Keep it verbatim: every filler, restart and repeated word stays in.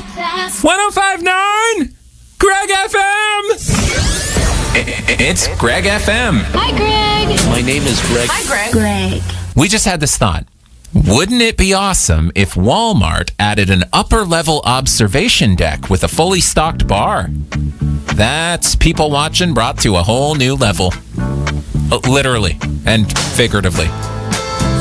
one oh five point nine Greg F M. It's Greg F M. Hi, Greg. My name is Greg. Hi, Greg. Greg. We just had this thought. Wouldn't it be awesome if Walmart added an upper-level observation deck with a fully stocked bar? That's people watching brought to a whole new level. Uh, literally and figuratively.